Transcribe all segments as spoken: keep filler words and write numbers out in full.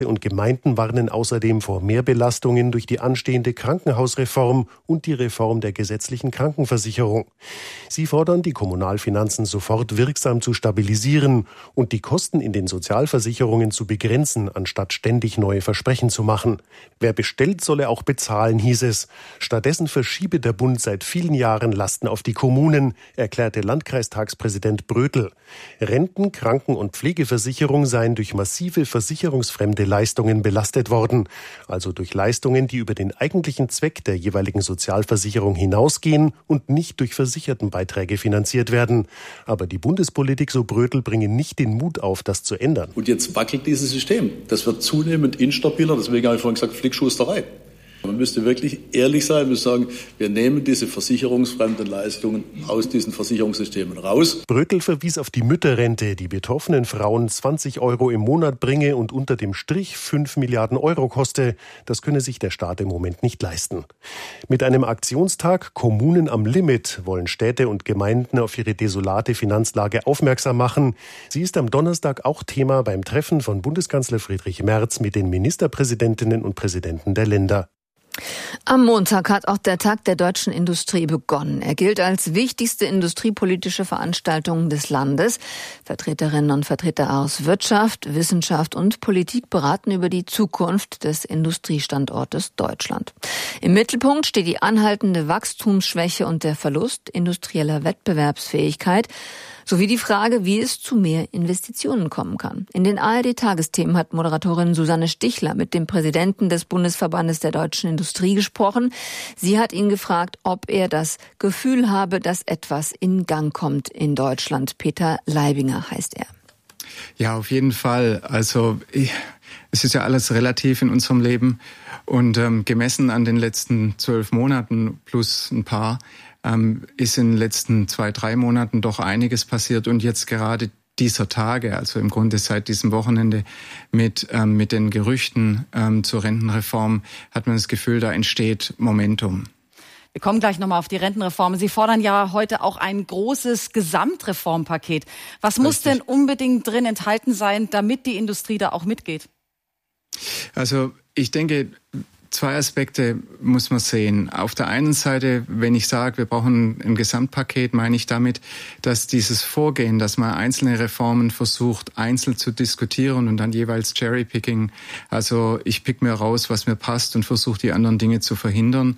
und Gemeinden warnen außerdem vor Mehrbelastungen durch die anstehende Krankenhausreform und die Reform der gesetzlichen Krankenversicherung. Sie fordern, die Kommunalfinanzen sofort wirksam zu stabilisieren und die Kosten in den Sozialversicherungen zu begrenzen, anstatt ständig neue Versprechen zu machen. Wer bestellt, solle auch bezahlen, hieß es. Stattdessen verschiebe der Bund seit vielen Jahren Lasten auf die Kommunen, erklärte Landkreistagspräsident Brötel. Renten-, Kranken- und Pflegeversicherung seien durch massive versicherungsfremde Leistungen belastet worden, also durch Leistungen, die über den eigentlichen Zweck der jeweiligen Sozialversicherung hinausgehen und nicht durch Versichertenbeiträge finanziert werden. Aber die Bundespolitik, so Brötel, bringe nicht den Mut auf, das zu ändern. Und jetzt wackelt dieses System. Das wird zunehmend instabiler, deswegen habe ich vorhin gesagt, Flickschusterei. Man müsste wirklich ehrlich sein, man müsste sagen, wir nehmen diese versicherungsfremden Leistungen aus diesen Versicherungssystemen raus. Brötel verwies auf die Mütterrente, die betroffenen Frauen zwanzig Euro im Monat bringe und unter dem Strich fünf Milliarden Euro koste. Das könne sich der Staat im Moment nicht leisten. Mit einem Aktionstag Kommunen am Limit wollen Städte und Gemeinden auf ihre desolate Finanzlage aufmerksam machen. Sie ist am Donnerstag auch Thema beim Treffen von Bundeskanzler Friedrich Merz mit den Ministerpräsidentinnen und Präsidenten der Länder. Am Montag hat auch der Tag der deutschen Industrie begonnen. Er gilt als wichtigste industriepolitische Veranstaltung des Landes. Vertreterinnen und Vertreter aus Wirtschaft, Wissenschaft und Politik beraten über die Zukunft des Industriestandortes Deutschland. Im Mittelpunkt steht die anhaltende Wachstumsschwäche und der Verlust industrieller Wettbewerbsfähigkeit sowie die Frage, wie es zu mehr Investitionen kommen kann. In den A R D-Tagesthemen hat Moderatorin Susanne Stichler mit dem Präsidenten des Bundesverbandes der deutschen Industrie gesprochen. Sie hat ihn gefragt, ob er das Gefühl habe, dass etwas in Gang kommt in Deutschland. Peter Leibinger heißt er. Ja, auf jeden Fall. Also ich, es ist ja alles relativ in unserem Leben und ähm, gemessen an den letzten zwölf Monaten plus ein paar ähm, ist in den letzten zwei, drei Monaten doch einiges passiert und jetzt gerade dieser Tage, also im Grunde seit diesem Wochenende mit ähm, mit den Gerüchten ähm, zur Rentenreform hat man das Gefühl, da entsteht Momentum. Wir kommen gleich nochmal auf die Rentenreform. Sie fordern ja heute auch ein großes Gesamtreformpaket. Was Richtig. muss denn unbedingt drin enthalten sein, damit die Industrie da auch mitgeht? Also ich denke, zwei Aspekte muss man sehen. Auf der einen Seite, wenn ich sage, wir brauchen ein Gesamtpaket, meine ich damit, dass dieses Vorgehen, dass man einzelne Reformen versucht, einzeln zu diskutieren und dann jeweils Cherrypicking, also ich pick mir raus, was mir passt und versuche die anderen Dinge zu verhindern,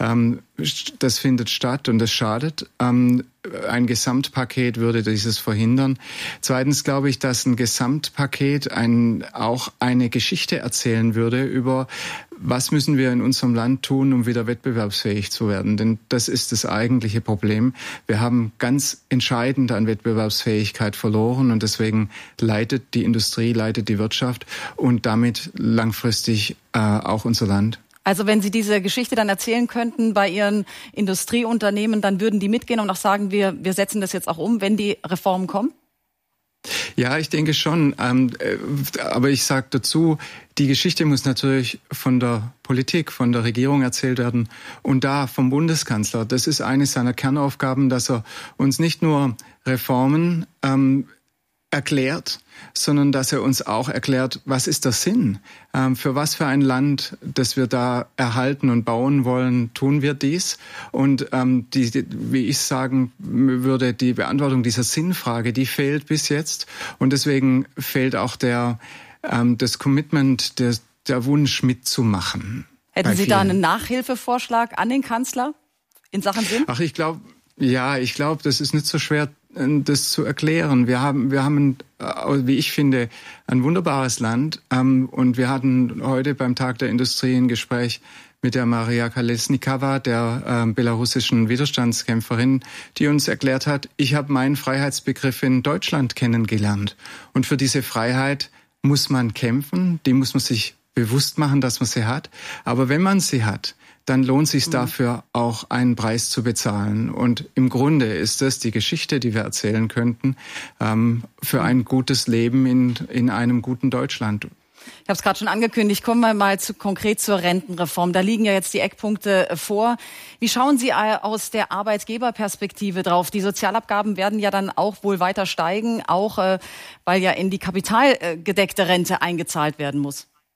das findet statt und das schadet. Ein Gesamtpaket würde dieses verhindern. Zweitens glaube ich, dass ein Gesamtpaket ein, auch eine Geschichte erzählen würde über, was müssen wir in unserem Land tun, um wieder wettbewerbsfähig zu werden. Denn das ist das eigentliche Problem. Wir haben ganz entscheidend an Wettbewerbsfähigkeit verloren und deswegen leidet die Industrie, leidet die Wirtschaft und damit langfristig äh, auch unser Land. Also wenn Sie diese Geschichte dann erzählen könnten bei Ihren Industrieunternehmen, dann würden die mitgehen und auch sagen, wir, wir setzen das jetzt auch um, wenn die Reformen kommen? Ja, ich denke schon. Ähm, aber ich sage dazu, die Geschichte muss natürlich von der Politik, von der Regierung erzählt werden und da vom Bundeskanzler. Das ist eine seiner Kernaufgaben, dass er uns nicht nur Reformen ähm, erklärt, sondern dass er uns auch erklärt, was ist der Sinn? Ähm, für was für ein Land, das wir da erhalten und bauen wollen, tun wir dies? Und ähm, die, die, wie ich sagen würde, die Beantwortung dieser Sinnfrage, die fehlt bis jetzt. Und deswegen fehlt auch der, ähm, das Commitment, der, der Wunsch mitzumachen. Hätten Sie da einen Nachhilfevorschlag an den Kanzler in Sachen Sinn? Ach, ich glaube, ja, ich glaube, das ist nicht so schwer, das zu erklären. Wir haben, wir haben, wie ich finde, ein wunderbares Land. Und wir hatten heute beim Tag der Industrie ein Gespräch mit der Maria Kolesnikava, der äh, belarussischen Widerstandskämpferin, die uns erklärt hat, ich habe meinen Freiheitsbegriff in Deutschland kennengelernt. Und für diese Freiheit muss man kämpfen, die muss man sich bewusst machen, dass man sie hat. Aber wenn man sie hat, dann lohnt es sich dafür auch einen Preis zu bezahlen. Und im Grunde ist das die Geschichte, die wir erzählen könnten, ähm, für ein gutes Leben in, in einem guten Deutschland. Ich habe es gerade schon angekündigt, kommen wir mal zu, konkret zur Rentenreform. Da liegen ja jetzt die Eckpunkte vor. Wie schauen Sie aus der Arbeitgeberperspektive drauf? Die Sozialabgaben werden ja dann auch wohl weiter steigen, auch äh, weil ja in die kapitalgedeckte Rente eingezahlt werden muss.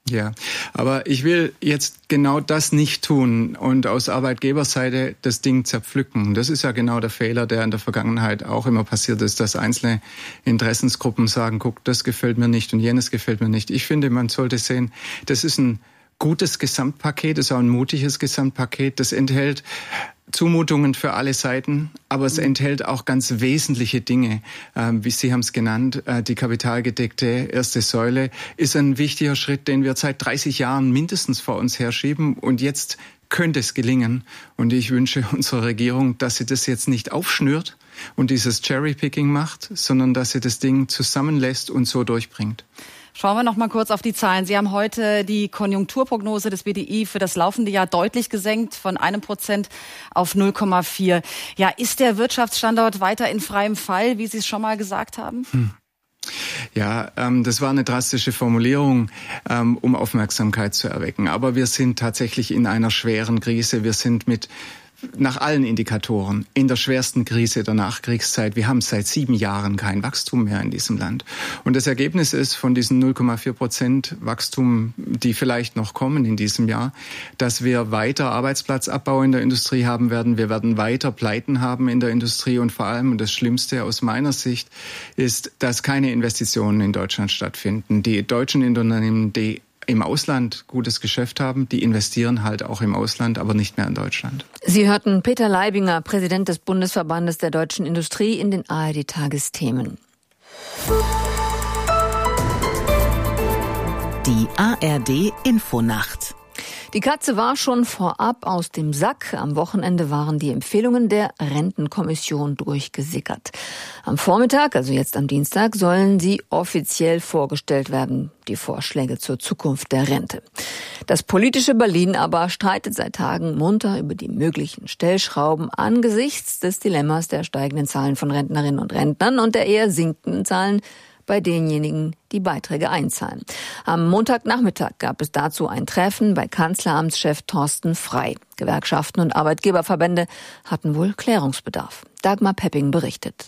Ja, aber ich will jetzt genau das nicht tun und aus Arbeitgeberseite das Ding zerpflücken. Das ist ja genau der Fehler, der in der Vergangenheit auch immer passiert ist, dass einzelne Interessensgruppen sagen, guck, das gefällt mir nicht und jenes gefällt mir nicht. Ich finde, man sollte sehen, das ist ein gutes Gesamtpaket, das ist auch ein mutiges Gesamtpaket, das enthält Zumutungen für alle Seiten, aber es enthält auch ganz wesentliche Dinge. Ähm, wie Sie haben es genannt, äh, die kapitalgedeckte erste Säule ist ein wichtiger Schritt, den wir seit dreißig Jahren mindestens vor uns herschieben. Und jetzt könnte es gelingen. Und ich wünsche unserer Regierung, dass sie das jetzt nicht aufschnürt und dieses Cherrypicking macht, sondern dass sie das Ding zusammenlässt und so durchbringt. Schauen wir noch mal kurz auf die Zahlen. Sie haben heute die Konjunkturprognose des B D I für das laufende Jahr deutlich gesenkt, von einem Prozent auf null Komma vier. Ja, ist der Wirtschaftsstandort weiter in freiem Fall, wie Sie es schon mal gesagt haben? Hm. Ja, ähm, das war eine drastische Formulierung, ähm, um Aufmerksamkeit zu erwecken. Aber wir sind tatsächlich in einer schweren Krise. Wir sind mit nach allen Indikatoren in der schwersten Krise der Nachkriegszeit. Wir haben seit sieben Jahren kein Wachstum mehr in diesem Land. Und das Ergebnis ist von diesen null Komma vier Prozent Wachstum, die vielleicht noch kommen in diesem Jahr, dass wir weiter Arbeitsplatzabbau in der Industrie haben werden. Wir werden weiter Pleiten haben in der Industrie. Und vor allem, und das Schlimmste aus meiner Sicht, ist, dass keine Investitionen in Deutschland stattfinden. Die deutschen Unternehmen, die im Ausland gutes Geschäft haben, die investieren halt auch im Ausland, aber nicht mehr in Deutschland. Sie hörten Peter Leibinger, Präsident des Bundesverbandes der deutschen Industrie, in den A R D-Tagesthemen. Die A R D-Infonacht. Die Katze war schon vorab aus dem Sack. Am Wochenende waren die Empfehlungen der Rentenkommission durchgesickert. Am Vormittag, also jetzt am Dienstag, sollen sie offiziell vorgestellt werden, die Vorschläge zur Zukunft der Rente. Das politische Berlin aber streitet seit Tagen munter über die möglichen Stellschrauben angesichts des Dilemmas der steigenden Zahlen von Rentnerinnen und Rentnern und der eher sinkenden Zahlen bei denjenigen, die Beiträge einzahlen. Am Montagnachmittag gab es dazu ein Treffen bei Kanzleramtschef Thorsten Frey. Gewerkschaften und Arbeitgeberverbände hatten wohl Klärungsbedarf. Dagmar Pepping berichtet.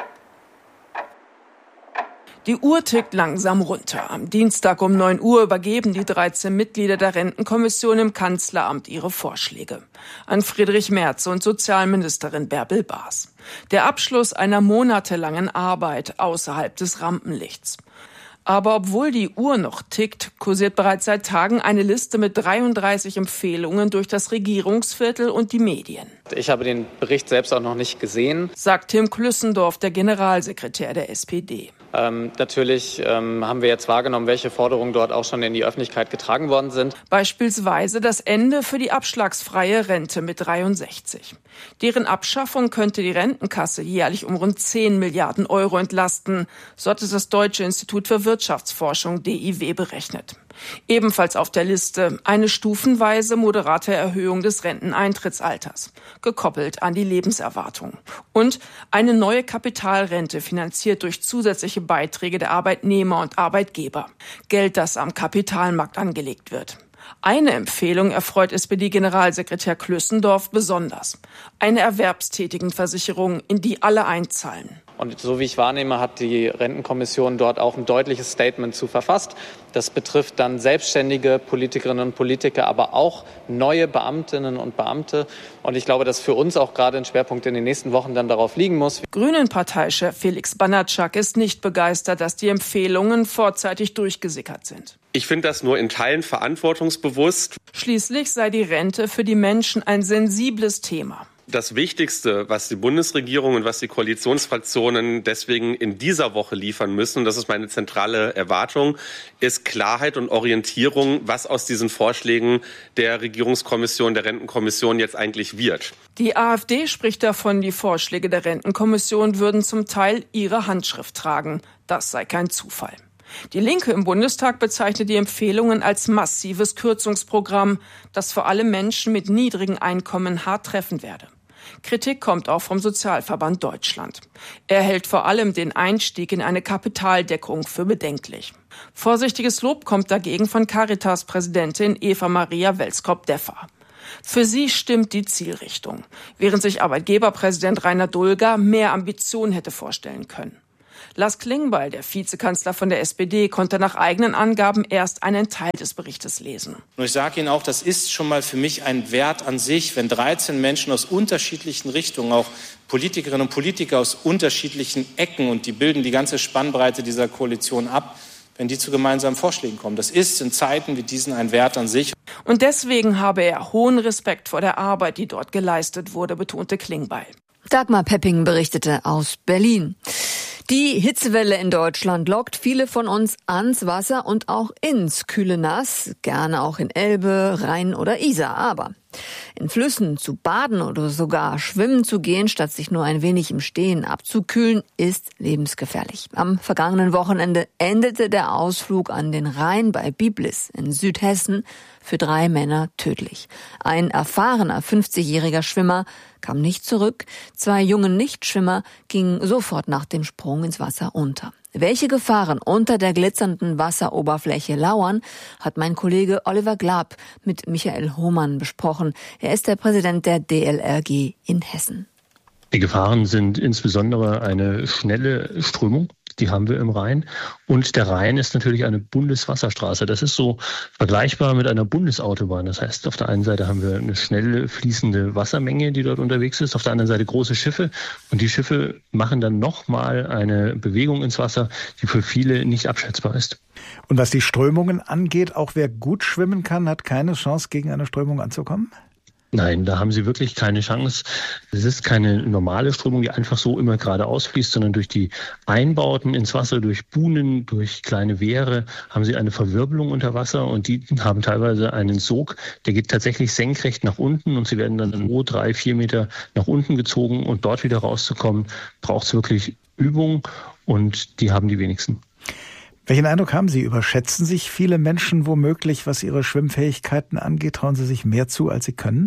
Die Uhr tickt langsam runter. Am Dienstag um neun Uhr übergeben die dreizehn Mitglieder der Rentenkommission im Kanzleramt ihre Vorschläge an Friedrich Merz und Sozialministerin Bärbel Baas. Der Abschluss einer monatelangen Arbeit außerhalb des Rampenlichts. Aber obwohl die Uhr noch tickt, kursiert bereits seit Tagen eine Liste mit dreiunddreißig Empfehlungen durch das Regierungsviertel und die Medien. Ich habe den Bericht selbst auch noch nicht gesehen, sagt Tim Klüssendorf, der Generalsekretär der S P D. Ähm, natürlich ähm, haben wir jetzt wahrgenommen, welche Forderungen dort auch schon in die Öffentlichkeit getragen worden sind. Beispielsweise das Ende für die abschlagsfreie Rente mit dreiundsechzig. Deren Abschaffung könnte die Rentenkasse jährlich um rund zehn Milliarden Euro entlasten, so hat es das Deutsche Institut für Wirtschaftsforschung D I W berechnet. Ebenfalls auf der Liste eine stufenweise moderate Erhöhung des Renteneintrittsalters, gekoppelt an die Lebenserwartung. Und eine neue Kapitalrente finanziert durch zusätzliche Beiträge der Arbeitnehmer und Arbeitgeber. Geld, das am Kapitalmarkt angelegt wird. Eine Empfehlung erfreut S P D-Generalsekretär Klüssendorf besonders. Eine Erwerbstätigenversicherung, in die alle einzahlen. Und so wie ich wahrnehme, hat die Rentenkommission dort auch ein deutliches Statement zu verfasst. Das betrifft dann selbstständige Politikerinnen und Politiker, aber auch neue Beamtinnen und Beamte. Und ich glaube, dass für uns auch gerade ein Schwerpunkt in den nächsten Wochen dann darauf liegen muss. Grünen-Parteichef Felix Banatschak ist nicht begeistert, dass die Empfehlungen vorzeitig durchgesickert sind. Ich finde das nur in Teilen verantwortungsbewusst. Schließlich sei die Rente für die Menschen ein sensibles Thema. Das Wichtigste, was die Bundesregierung und was die Koalitionsfraktionen deswegen in dieser Woche liefern müssen, und das ist meine zentrale Erwartung, ist Klarheit und Orientierung, was aus diesen Vorschlägen der Regierungskommission, der Rentenkommission jetzt eigentlich wird. Die AfD spricht davon, die Vorschläge der Rentenkommission würden zum Teil ihre Handschrift tragen. Das sei kein Zufall. Die Linke im Bundestag bezeichnet die Empfehlungen als massives Kürzungsprogramm, das vor allem Menschen mit niedrigen Einkommen hart treffen werde. Kritik kommt auch vom Sozialverband Deutschland. Er hält vor allem den Einstieg in eine Kapitaldeckung für bedenklich. Vorsichtiges Lob kommt dagegen von Caritas-Präsidentin Eva Maria Welskop-Deffer. Für sie stimmt die Zielrichtung, während sich Arbeitgeberpräsident Rainer Dulger mehr Ambition hätte vorstellen können. Lars Klingbeil, der Vizekanzler von der S P D, konnte nach eigenen Angaben erst einen Teil des Berichtes lesen. Und ich sage Ihnen auch, das ist schon mal für mich ein Wert an sich, wenn dreizehn Menschen aus unterschiedlichen Richtungen, auch Politikerinnen und Politiker aus unterschiedlichen Ecken, und die bilden die ganze Spannbreite dieser Koalition ab, wenn die zu gemeinsamen Vorschlägen kommen. Das ist in Zeiten wie diesen ein Wert an sich. Und deswegen habe er hohen Respekt vor der Arbeit, die dort geleistet wurde, betonte Klingbeil. Dagmar Pepping berichtete aus Berlin. Die Hitzewelle in Deutschland lockt viele von uns ans Wasser und auch ins kühle Nass, gerne auch in Elbe, Rhein oder Isar. Aber in Flüssen zu baden oder sogar schwimmen zu gehen, statt sich nur ein wenig im Stehen abzukühlen, ist lebensgefährlich. Am vergangenen Wochenende endete der Ausflug an den Rhein bei Biblis in Südhessen für drei Männer tödlich. Ein erfahrener fünfzigjähriger Schwimmer kam nicht zurück. Zwei junge Nichtschwimmer gingen sofort nach dem Sprung ins Wasser unter. Welche Gefahren unter der glitzernden Wasseroberfläche lauern, hat mein Kollege Oliver Glab mit Michael Hohmann besprochen. Er ist der Präsident der D L R G in Hessen. Die Gefahren sind insbesondere eine schnelle Strömung. Die haben wir im Rhein. Und der Rhein ist natürlich eine Bundeswasserstraße. Das ist so vergleichbar mit einer Bundesautobahn. Das heißt, auf der einen Seite haben wir eine schnell fließende Wassermenge, die dort unterwegs ist. Auf der anderen Seite große Schiffe. Und die Schiffe machen dann nochmal eine Bewegung ins Wasser, die für viele nicht abschätzbar ist. Und was die Strömungen angeht, auch wer gut schwimmen kann, hat keine Chance, gegen eine Strömung anzukommen? Nein, da haben sie wirklich keine Chance. Es ist keine normale Strömung, die einfach so immer geradeaus fließt, sondern durch die Einbauten ins Wasser, durch Buhnen, durch kleine Wehre haben sie eine Verwirbelung unter Wasser, und die haben teilweise einen Sog, der geht tatsächlich senkrecht nach unten, und sie werden dann nur drei, vier Meter nach unten gezogen, und dort wieder rauszukommen, braucht es wirklich Übung, und die haben die wenigsten. Welchen Eindruck haben Sie? Überschätzen sich viele Menschen womöglich, was ihre Schwimmfähigkeiten angeht? Trauen sie sich mehr zu, als sie können?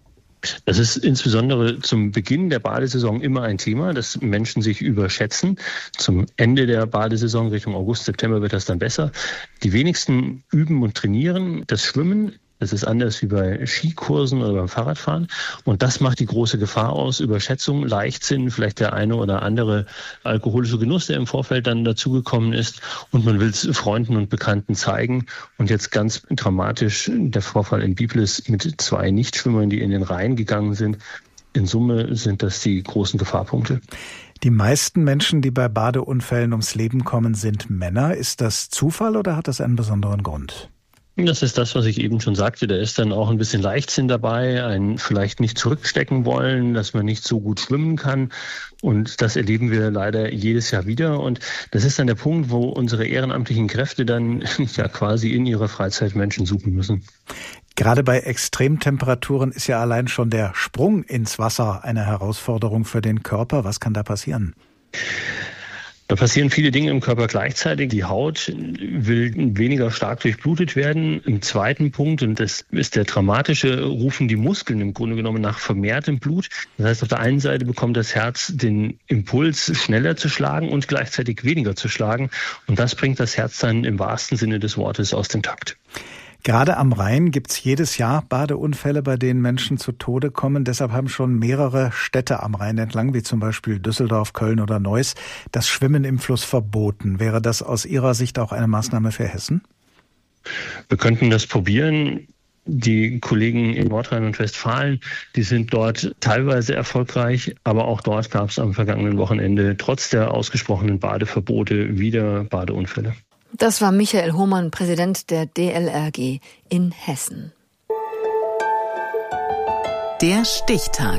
Das ist insbesondere zum Beginn der Badesaison immer ein Thema, dass Menschen sich überschätzen. Zum Ende der Badesaison, Richtung August, September, wird das dann besser. Die wenigsten üben und trainieren das Schwimmen. Das ist anders wie bei Skikursen oder beim Fahrradfahren. Und das macht die große Gefahr aus. Überschätzung, Leichtsinn, vielleicht der eine oder andere alkoholische Genuss, der im Vorfeld dann dazugekommen ist. Und man will es Freunden und Bekannten zeigen. Und jetzt ganz dramatisch der Vorfall in Biblis mit zwei Nichtschwimmern, die in den Rhein gegangen sind. In Summe sind das die großen Gefahrpunkte. Die meisten Menschen, die bei Badeunfällen ums Leben kommen, sind Männer. Ist das Zufall oder hat das einen besonderen Grund? Das ist das, was ich eben schon sagte. Da ist dann auch ein bisschen Leichtsinn dabei, ein vielleicht nicht zurückstecken wollen, dass man nicht so gut schwimmen kann. Und das erleben wir leider jedes Jahr wieder. Und das ist dann der Punkt, wo unsere ehrenamtlichen Kräfte dann ja quasi in ihrer Freizeit Menschen suchen müssen. Gerade bei Extremtemperaturen ist ja allein schon der Sprung ins Wasser eine Herausforderung für den Körper. Was kann da passieren? Da passieren viele Dinge im Körper gleichzeitig. Die Haut will weniger stark durchblutet werden. Im zweiten Punkt, und das ist der dramatische, rufen die Muskeln im Grunde genommen nach vermehrtem Blut. Das heißt, auf der einen Seite bekommt das Herz den Impuls, schneller zu schlagen und gleichzeitig weniger zu schlagen. Und das bringt das Herz dann im wahrsten Sinne des Wortes aus dem Takt. Gerade am Rhein gibt's jedes Jahr Badeunfälle, bei denen Menschen zu Tode kommen. Deshalb haben schon mehrere Städte am Rhein entlang, wie zum Beispiel Düsseldorf, Köln oder Neuss, das Schwimmen im Fluss verboten. Wäre das aus Ihrer Sicht auch eine Maßnahme für Hessen? Wir könnten das probieren. Die Kollegen in Nordrhein und Westfalen, die sind dort teilweise erfolgreich, aber auch dort gab es am vergangenen Wochenende trotz der ausgesprochenen Badeverbote wieder Badeunfälle. Das war Michael Hohmann, Präsident der D L R G in Hessen. Der Stichtag.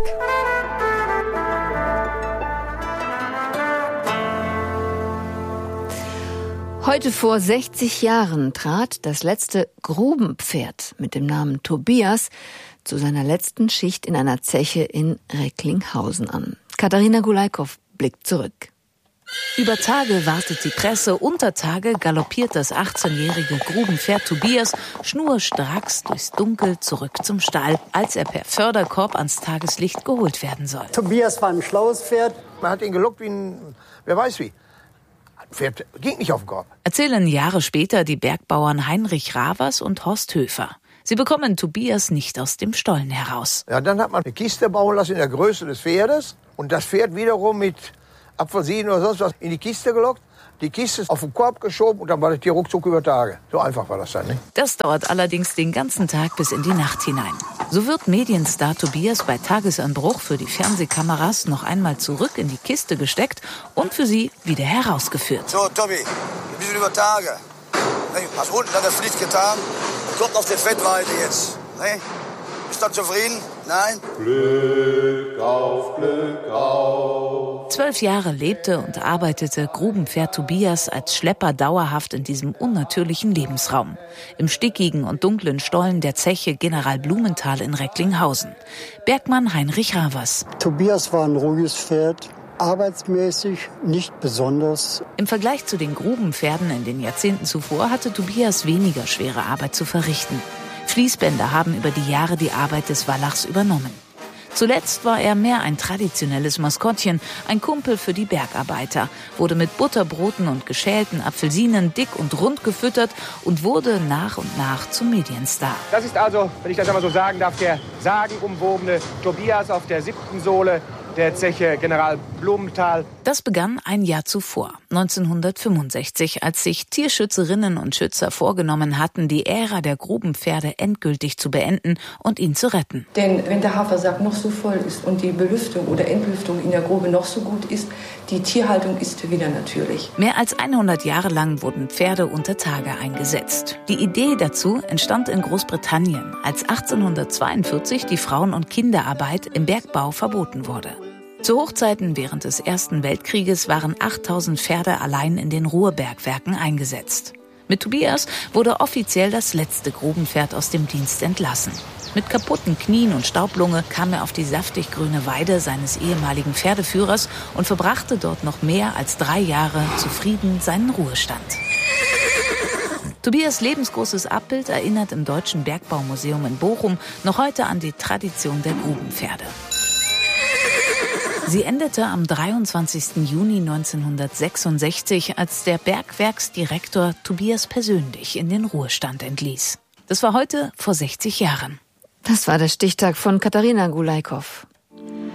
Heute vor sechzig Jahren trat das letzte Grubenpferd mit dem Namen Tobias zu seiner letzten Schicht in einer Zeche in Recklinghausen an. Katharina Gulaikow blickt zurück. Über Tage wartet die Presse, unter Tage galoppiert das achtzehnjährige Grubenpferd Tobias schnurstracks durchs Dunkel zurück zum Stall, als er per Förderkorb ans Tageslicht geholt werden soll. Tobias war ein schlaues Pferd. Man hat ihn gelockt wie ein, wer weiß wie. Ein Pferd ging nicht auf den Korb. Erzählen Jahre später die Bergbauern Heinrich Ravers und Horst Höfer. Sie bekommen Tobias nicht aus dem Stollen heraus. Ja, dann hat man eine Kiste bauen lassen in der Größe des Pferdes und das Pferd wiederum mit Apfelsinen oder sonst was in die Kiste gelockt, die Kiste auf den Korb geschoben und dann war das Tier ruckzuck über Tage. So einfach war das dann, nicht? Das dauert allerdings den ganzen Tag bis in die Nacht hinein. So wird Medienstar Tobias bei Tagesanbruch für die Fernsehkameras noch einmal zurück in die Kiste gesteckt und für sie wieder herausgeführt. So, Tobi, ein bisschen über Tage. Hast unten an der Pflicht getan, kommt auf der Fettweide jetzt. Nee? Bist du zufrieden? Nein? Glück auf, Glück auf. Zwölf Jahre lebte und arbeitete Grubenpferd Tobias als Schlepper dauerhaft in diesem unnatürlichen Lebensraum. Im stickigen und dunklen Stollen der Zeche General Blumenthal in Recklinghausen. Bergmann Heinrich Ravers. Tobias war ein ruhiges Pferd. Arbeitsmäßig nicht besonders. Im Vergleich zu den Grubenpferden in den Jahrzehnten zuvor hatte Tobias weniger schwere Arbeit zu verrichten. Fließbänder haben über die Jahre die Arbeit des Wallachs übernommen. Zuletzt war er mehr ein traditionelles Maskottchen, ein Kumpel für die Bergarbeiter, wurde mit Butterbroten und geschälten Apfelsinen dick und rund gefüttert und wurde nach und nach zum Medienstar. Das ist also, wenn ich das einmal so sagen darf, der sagenumwobene Tobias auf der siebten Sohle der Zeche General Blumenthal. Das begann ein Jahr zuvor, neunzehnhundertfünfundsechzig, als sich Tierschützerinnen und Schützer vorgenommen hatten, die Ära der Grubenpferde endgültig zu beenden und ihn zu retten. Denn wenn der Hafersack noch so voll ist und die Belüftung oder Entlüftung in der Grube noch so gut ist, die Tierhaltung ist wieder natürlich. Mehr als hundert Jahre lang wurden Pferde unter Tage eingesetzt. Die Idee dazu entstand in Großbritannien, als achtzehnhundertzweiundvierzig die Frauen- und Kinderarbeit im Bergbau verboten wurde. Zu Hochzeiten während des Ersten Weltkrieges waren achttausend Pferde allein in den Ruhrbergwerken eingesetzt. Mit Tobias wurde offiziell das letzte Grubenpferd aus dem Dienst entlassen. Mit kaputten Knien und Staublunge kam er auf die saftig grüne Weide seines ehemaligen Pferdeführers und verbrachte dort noch mehr als drei Jahre zufrieden seinen Ruhestand. Tobias' lebensgroßes Abbild erinnert im Deutschen Bergbaumuseum in Bochum noch heute an die Tradition der Grubenpferde. Sie endete am dreiundzwanzigsten Juni neunzehnhundertsechsundsechzig, als der Bergwerksdirektor Tobias persönlich in den Ruhestand entließ. Das war heute vor sechzig Jahren. Das war der Stichtag von Katharina Gulaikow.